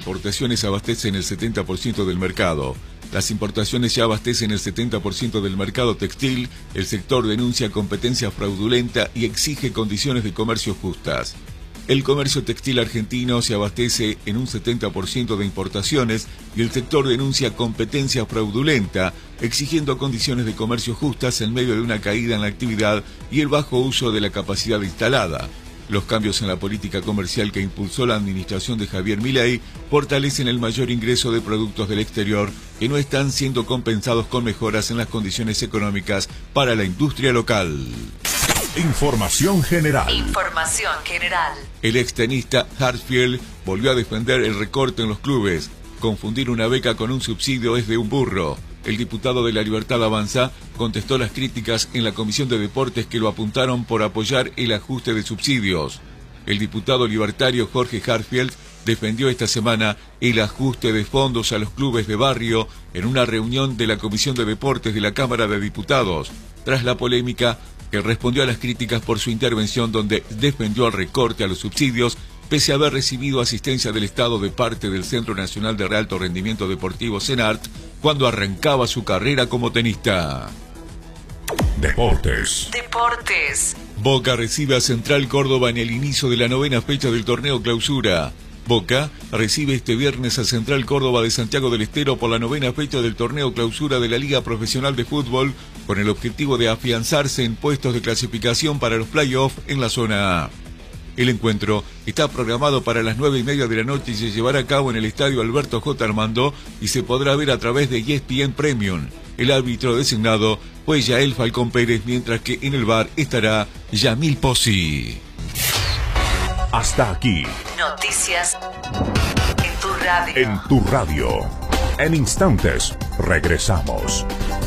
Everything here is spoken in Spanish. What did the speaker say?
importaciones abastecen el 70% del mercado. Las importaciones ya abastecen el 70% del mercado textil. El sector denuncia competencia fraudulenta y exige condiciones de comercio justas. El comercio textil argentino se abastece en un 70% de importaciones y el sector denuncia competencia fraudulenta, exigiendo condiciones de comercio justas en medio de una caída en la actividad y el bajo uso de la capacidad instalada. Los cambios en la política comercial que impulsó la administración de Javier Milei fortalecen el mayor ingreso de productos del exterior que no están siendo compensados con mejoras en las condiciones económicas para la industria local. Información general. Información general. El extenista Hartfield volvió a defender el recorte en los clubes. Confundir una beca con un subsidio es de un burro. El diputado de La Libertad Avanza contestó las críticas en la Comisión de Deportes que lo apuntaron por apoyar el ajuste de subsidios. El diputado libertario Jorge Hartfield defendió esta semana el ajuste de fondos a los clubes de barrio en una reunión de la Comisión de Deportes de la Cámara de Diputados, tras la polémica que respondió a las críticas por su intervención donde defendió el recorte a los subsidios pese a haber recibido asistencia del Estado de parte del Centro Nacional de Alto Rendimiento Deportivo CENART cuando arrancaba su carrera como tenista. Deportes. Boca recibe a Central Córdoba en el inicio de la 9ª fecha del torneo Clausura. Boca recibe este viernes a Central Córdoba de Santiago del Estero por la 9ª fecha del torneo Clausura de la Liga Profesional de Fútbol, con el objetivo de afianzarse en puestos de clasificación para los playoffs en la zona A. El encuentro está programado para las 9:30 de la noche y se llevará a cabo en el estadio Alberto J. Armando y se podrá ver a través de ESPN Premium. El árbitro designado fue Yael Falcón Pérez, mientras que en el VAR estará Yamil Pozzi. Hasta aquí. Noticias en tu radio. En tu radio. En instantes regresamos.